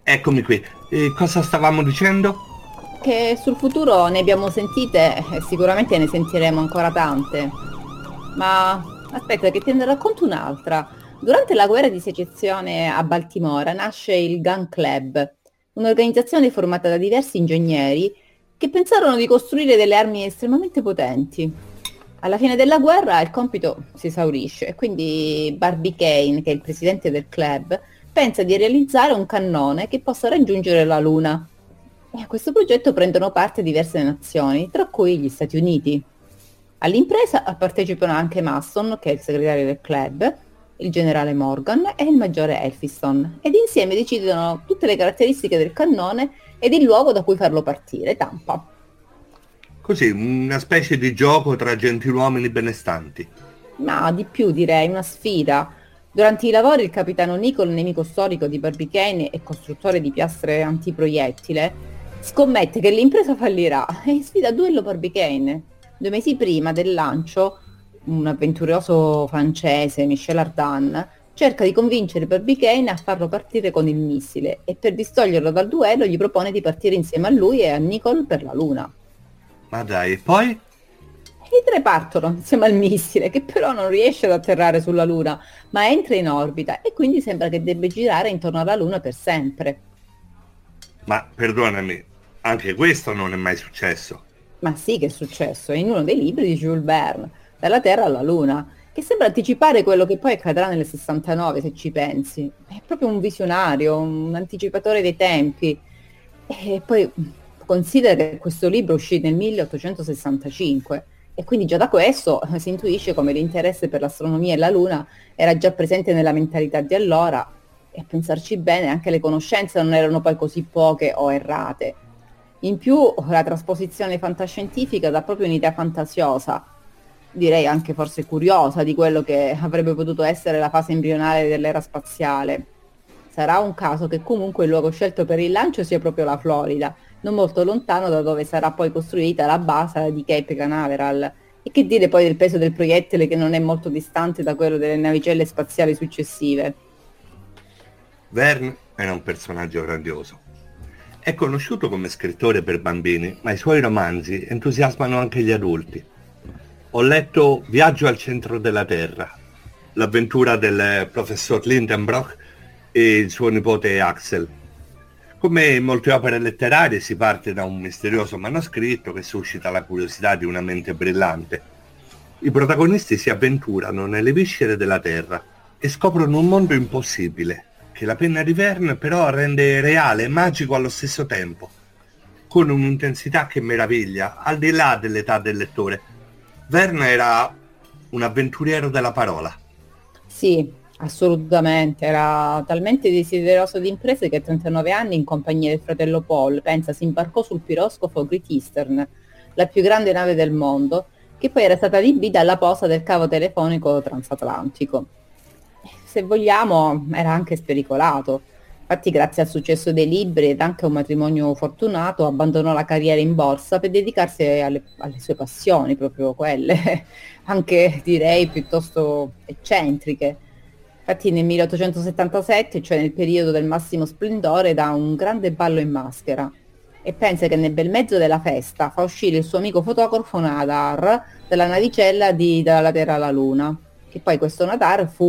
Eccomi qui. Cosa stavamo dicendo? Che sul futuro ne abbiamo sentite e sicuramente ne sentiremo ancora tante. Ma aspetta, che te ne racconto un'altra. Durante la guerra di secessione a Baltimora nasce il Gun Club, un'organizzazione formata da diversi ingegneri che pensarono di costruire delle armi estremamente potenti. Alla fine della guerra il compito si esaurisce e quindi Barbie Kane, che è il presidente del club, pensa di realizzare un cannone che possa raggiungere la Luna. E a questo progetto prendono parte diverse nazioni, tra cui gli Stati Uniti. All'impresa partecipano anche Masson, che è il segretario del club, il generale Morgan e il maggiore Elphiston, ed insieme decidono tutte le caratteristiche del cannone ed il luogo da cui farlo partire, Tampa. Così, una specie di gioco tra gentiluomini benestanti. Ma di più direi, una sfida. Durante i lavori il capitano Nicol, nemico storico di Barbicane e costruttore di piastre antiproiettile, scommette che l'impresa fallirà e sfida a duello Barbicane. 2 mesi prima del lancio, un avventuroso francese, Michel Ardan, cerca di convincere Barbicane a farlo partire con il missile e per distoglierlo dal duello gli propone di partire insieme a lui e a Nicol per la Luna. Ma dai, poi? I tre partono insieme al missile, che però non riesce ad atterrare sulla Luna, ma entra in orbita e quindi sembra che debba girare intorno alla Luna per sempre. Ma perdonami, anche questo non è mai successo. Ma sì che è successo, è in uno dei libri di Jules Verne, Dalla Terra alla Luna, che sembra anticipare quello che poi accadrà nel 69, se ci pensi. È proprio un visionario, un anticipatore dei tempi. E poi considera che questo libro uscì nel 1865 e quindi già da questo si intuisce come l'interesse per l'astronomia e la Luna era già presente nella mentalità di allora e a pensarci bene anche le conoscenze non erano poi così poche o errate. In più la trasposizione fantascientifica dà proprio un'idea fantasiosa, direi anche forse curiosa, di quello che avrebbe potuto essere la fase embrionale dell'era spaziale. Sarà un caso che comunque il luogo scelto per il lancio sia proprio la Florida, non molto lontano da dove sarà poi costruita la base di Cape Canaveral. E che dire poi del peso del proiettile che non è molto distante da quello delle navicelle spaziali successive. Verne era un personaggio grandioso. È conosciuto come scrittore per bambini, ma i suoi romanzi entusiasmano anche gli adulti. Ho letto Viaggio al centro della Terra, l'avventura del professor Lindenbrock e il suo nipote Axel. Come in molte opere letterarie si parte da un misterioso manoscritto che suscita la curiosità di una mente brillante. I protagonisti si avventurano nelle viscere della Terra e scoprono un mondo impossibile, che la penna di Verne però rende reale e magico allo stesso tempo, con un'intensità che meraviglia, al di là dell'età del lettore. Verne era un avventuriero della parola. Sì, assolutamente, era talmente desideroso di imprese che a 39 anni in compagnia del fratello Paul, pensa, si imbarcò sul piroscafo Great Eastern, la più grande nave del mondo, che poi era stata adibita alla posa del cavo telefonico transatlantico. Se vogliamo, era anche spericolato. Infatti, grazie al successo dei libri ed anche a un matrimonio fortunato, abbandonò la carriera in borsa per dedicarsi alle sue passioni, proprio quelle, anche direi piuttosto eccentriche. Infatti nel 1877, cioè nel periodo del massimo splendore, dà un grande ballo in maschera e pensa che nel bel mezzo della festa fa uscire il suo amico fotografo Nadar dalla navicella Dalla Terra alla Luna, che poi questo Nadar fu